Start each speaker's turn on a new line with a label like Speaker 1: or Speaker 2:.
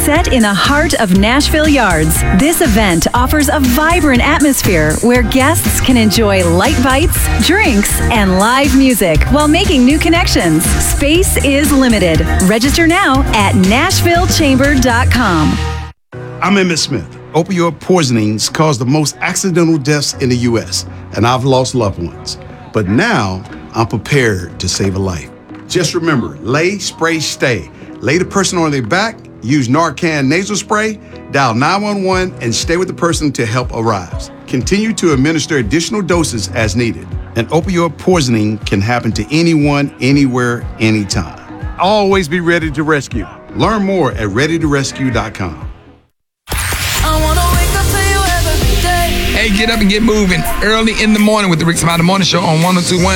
Speaker 1: Set in the heart of Nashville Yards, this event offers a vibrant atmosphere where guests can enjoy light bites, drinks, and live music while making new connections. Space is limited. Register now at NashvilleChamber.com.
Speaker 2: I'm Emmett Smith. Opioid poisonings cause the most accidental deaths in the U.S., and I've lost loved ones. But now, I'm prepared to save a life. Just remember, lay, spray, stay. Lay the person on their back, use Narcan nasal spray, dial 911, and stay with the person until help arrives. Continue to administer additional doses as needed. And opioid poisoning can happen to anyone, anywhere, anytime. Always be ready to rescue. Learn more at readytorescue.com.
Speaker 3: Hey, get up and get moving early in the morning with the Rick Smiley Morning Show on 102.1